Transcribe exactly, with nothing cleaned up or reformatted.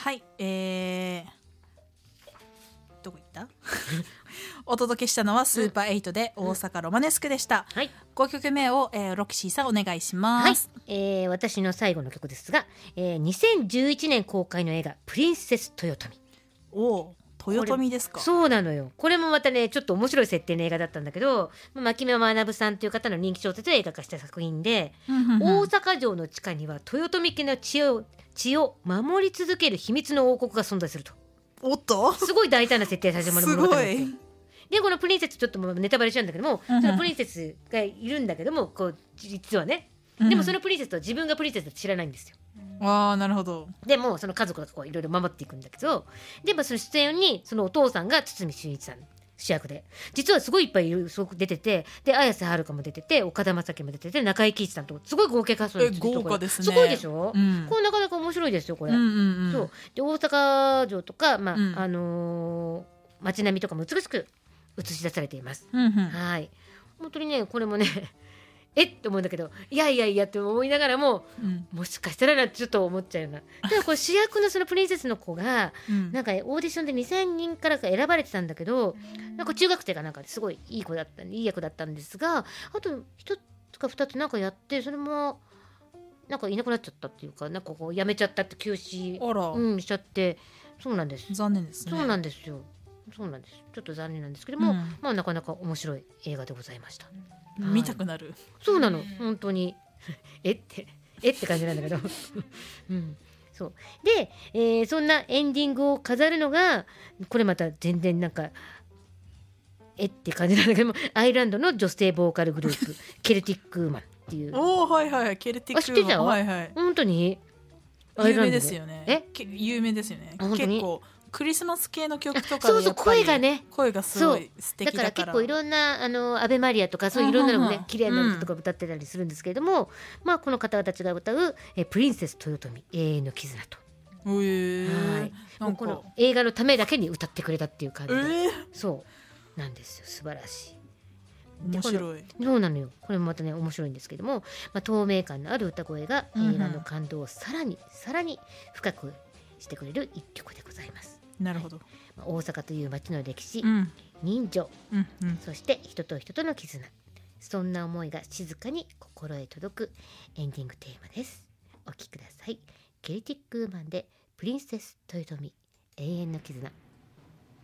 はい、えー、どこ行ったお届けしたのはスーパーエイトで大阪ロマネスクでした、 はい、 ごきょくめを、えー、ロキシーさんお願いします。 はい、えー、私の最後の曲ですが、えー、にせんじゅういちねん公開の映画プリンセス豊臣。 お豊臣ですか。 そうなのよ。これもまたねちょっと面白い設定の映画だったんだけど、牧野学さんという方の人気小説を映画化した作品で、大阪城の地下には豊臣家の血を血を守り続ける秘密の王国が存在すると。 おっとすごい大胆な設定で始まる物語なんですよ。でこのプリンセスちょっともうネタバレしちゃうんだけども、うんうん、そのプリンセスがいるんだけどもこう実はね、うん、でもそのプリンセスは自分がプリンセスだと知らないんですよ。 あーなるほど。 でもその家族がこういろいろ守っていくんだけど、でもその出演にそのお父さんが堤真一さん主役で、実はすごいいっぱいいるすごく出てて、で綾瀬はるかも出てて、岡田将生も出てて、中井貴一さんとすごい合計カストなんですよ。 豪華ですね。 すごいでしょ、うん、これなかなか面白いですよこれ、 うんうんうん、 そうで大阪城とか、まあ、うん、あのー、街並みとかも美しく映し出されています、 うんうん、 はい本当にねこれもねえって思うんだけど、いやいやいやって思いながらも、うん、もしかしたらなってちょっと思っちゃうような。ただこれ主役のそのプリンセスの子が、うん、なんかオーディションでにせんにんから選ばれてたんだけど、なんか中学生がなんかすごいいい子だったいい役だったんですが、あと一つか二つなんかやってそれもなんかいなくなっちゃったっていうか、なんかこうやめちゃったって休止、うん、しちゃって、そうなんです。 残念ですね。 そうなんですよ。そうなんです。ちょっと残念なんですけども、うん、まあなかなか面白い映画でございました。 見たくなる、はい、 そうなの本当にえってえって感じなんだけど、うん、そうで、えー、そんなエンディングを飾るのがこれまた全然なんかえって感じなんだけども、アイルランドの女性ボーカルグループケルティックウーマンっていう。 おーはいはいケルティックウーマン、 知ってた？ はいはい、 本当に有名ですよね。 え有名ですよね。結構クリスマス系の曲とかでやっぱり声がね声がすごい素敵だから、 だから結構いろんなあのアベマリアとかそういういろんなのもね綺麗な歌とか歌ってたりするんですけれども、うん、まあこの方たちが歌うえプリンセス豊臣永遠の絆と、 えー、 はいもうこの映画のためだけに歌ってくれたっていう感じで、 えー、 そうなんですよ。素晴らしい。 面白い。 そうなのよ。これもまたね面白いんですけども、まあ、透明感のある歌声が映画の感動をさらにさらに深くしてくれる一曲でございます。 なるほど。 まあ、大阪という街の歴史、 うん、 人情、 うんうん、 そして人と人との絆、そんな思いが静かに心へ届くエンディングテーマです。お聴きください。ケルティックウーマンでプリンセス豊臣永遠の絆。